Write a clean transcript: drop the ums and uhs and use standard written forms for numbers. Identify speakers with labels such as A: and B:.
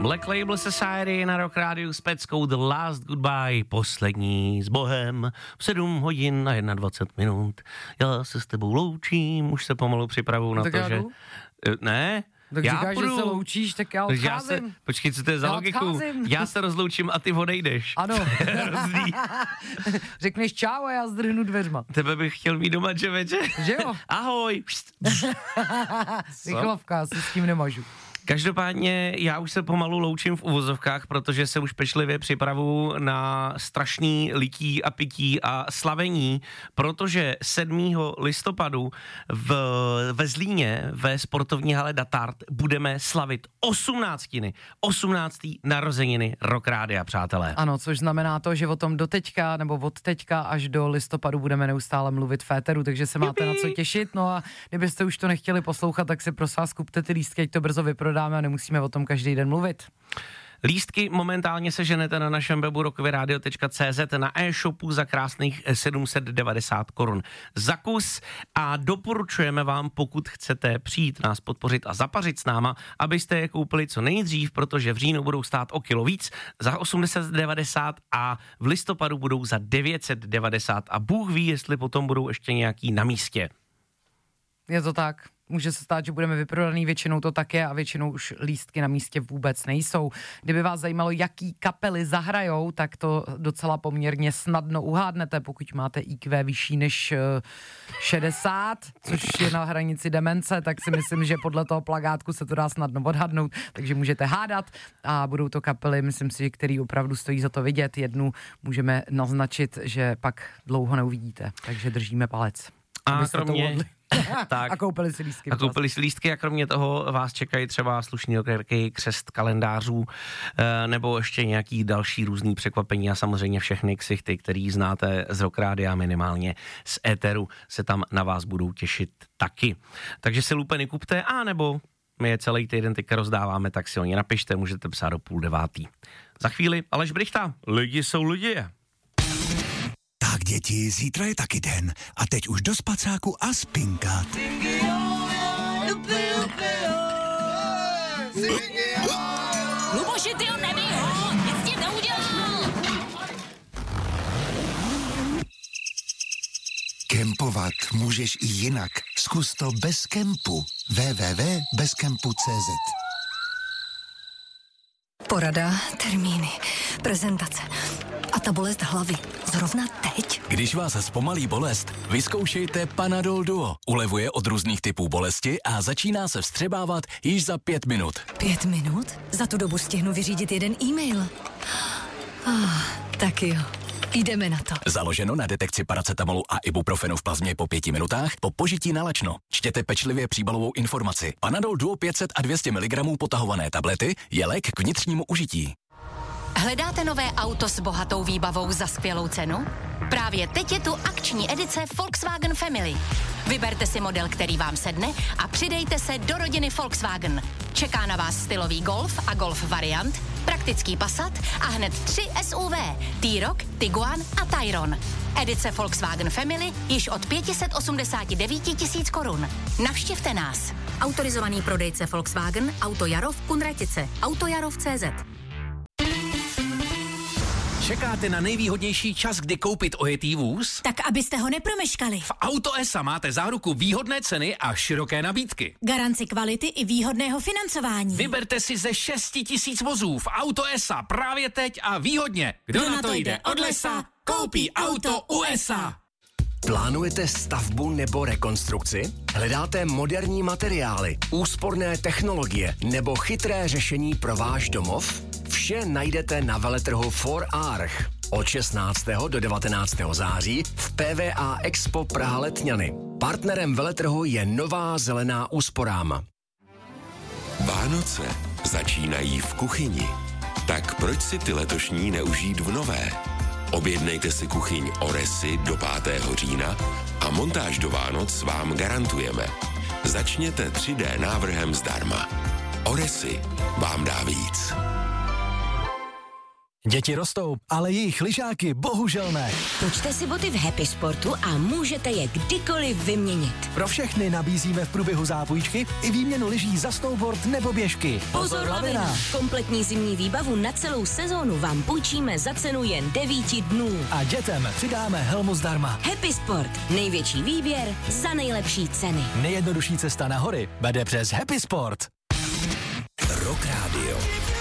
A: Black Label Society na Rock Radio s peckou The Last Goodbye, poslední s Bohem, v 7 hodin a 21 minut. Já se s tebou loučím, už se pomalu připravuju na
B: tak
A: to, že... Ne?
B: Tak
A: já
B: říkáš, že se loučíš, tak já odcházím.
A: Počkej, co to je za logiku? Já se rozloučím a ty odejdeš.
B: Ano. Řekneš čau a já zdrhnu dveřma.
A: Tebe bych chtěl mít doma, čověče.
B: Že jo?
A: Ahoj.
B: Rychlovka, si s tím nemažu.
A: Každopádně já už se pomalu loučím v uvozovkách, protože se už pečlivě připravuju na strašný lití a pití a slavení, protože 7. listopadu ve Zlíně ve sportovní hale Datart budeme slavit 18. narozeniny Rock Rádia, přátelé.
B: Ano, což znamená to, že o tom doteďka, nebo od teďka až do listopadu budeme neustále mluvit v éteru, takže se máte na co těšit. No a kdybyste už to nechtěli poslouchat, tak si prosím vás kupte ty lístky, ať to brzo vyprodáme a nemusíme o tom každý den mluvit.
A: Lístky momentálně seženete na našem webu rockyradio.cz na e-shopu za krásných 790 korun za kus a doporučujeme vám, pokud chcete přijít nás podpořit a zapařit s náma, abyste je koupili co nejdřív, protože v říjnu budou stát o kilo víc za 890 a v listopadu budou za 990 a Bůh ví, jestli potom budou ještě nějaký na místě.
B: Je to tak. Může se stát, že budeme vyprodaný, většinou to tak je a většinou už lístky na místě vůbec nejsou. Kdyby vás zajímalo, jaký kapely zahrajou, tak to docela poměrně snadno uhádnete, pokud máte IQ vyšší než 60, což je na hranici demence, tak si myslím, že podle toho plakátku se to dá snadno odhadnout, takže můžete hádat a budou to kapely, myslím si, který opravdu stojí za to vidět. Jednu můžeme naznačit, že pak dlouho neuvidíte, takže držíme palec.
A: A kromě... Tak.
B: A koupili si lístky.
A: A kromě toho vás čekají třeba slušný okerky, křest kalendářů, nebo ještě nějaký další různý překvapení a samozřejmě všechny ksichty, který znáte z Rock Rádia, minimálně z éteru, se tam na vás budou těšit taky. Takže si lupeny kupte, a nebo my je celý týden teďka rozdáváme, tak si o ně napište, můžete psát do 8:30. Za chvíli Aleš Brychta, lidi jsou lidi.
C: Tak děti, zítra je taky den a teď už do spacáku a spinkat.
D: Luboši, ty ho nebij ho, nic tím neudělal.
C: Kempovat můžeš i jinak. Zkus to bez kempu. www.bezkempu.cz.
E: Porada, termíny, prezentace a ta bolest hlavy. Zrovna teď.
F: Když vás zpomalí bolest, vyzkoušejte Panadol Duo. Ulevuje od různých typů bolesti a začíná se vstřebávat již za 5 minut.
E: 5 minut? Za tu dobu stihnu vyřídit jeden e-mail. Tak jo. Jdeme na to.
F: Založeno na detekci paracetamolu a ibuprofenu v plazmě po 5 minutách po požití na lačno. Čtěte pečlivě příbalovou informaci. Panadol Duo 500 a 200 mg potahované tablety je lék k vnitřnímu užití.
D: Hledáte nové auto s bohatou výbavou za skvělou cenu? Právě teď je tu akční edice Volkswagen Family. Vyberte si model, který vám sedne a přidejte se do rodiny Volkswagen. Čeká na vás stylový Golf a Golf variant, praktický Passat a hned 3 SUV, T-Roc, Tiguan a Tayron. Edice Volkswagen Family již od 589 000 korun. Navštivte nás. Autorizovaný prodejce Volkswagen, Auto Jarov, Kunratice, Autojarov.cz.
G: Čekáte na nejvýhodnější čas, kdy koupit ojetý vůz?
D: Tak abyste ho nepromeškali.
G: V Auto ESA máte záruku výhodné ceny a široké nabídky.
D: Garanci kvality i výhodného financování.
G: Vyberte si ze 6 000 vozů v Auto ESA právě teď a výhodně. Kdo na to jde od lesa, koupí auto u ESA.
H: Plánujete stavbu nebo rekonstrukci? Hledáte moderní materiály, úsporné technologie nebo chytré řešení pro váš domov? Vše najdete na veletrhu 4Arch od 16. do 19. září v PVA Expo Praha Letňany. Partnerem veletrhu je Nová zelená úsporáma.
I: Vánoce začínají v kuchyni. Tak proč si ty letošní neužít v nové? Objednejte si kuchyň Oresy do 5. října a montáž do Vánoc vám garantujeme. Začněte 3D návrhem zdarma. Oresy vám dá víc.
J: Děti rostou, ale jejich lyžáky bohužel ne.
K: Točte si boty v Happy Sportu a můžete je kdykoliv vyměnit.
J: Pro všechny nabízíme v průběhu zápůjčky i výměnu lyží za snowboard nebo běžky.
K: Pozor, lavina! Kompletní zimní výbavu na celou sezónu vám půjčíme za cenu jen 9 dnů.
J: A dětem přidáme helmu zdarma.
K: Happy Sport. Největší výběr za nejlepší ceny.
J: Nejjednodušší cesta na hory vede přes Happy Sport.
H: Rock Radio.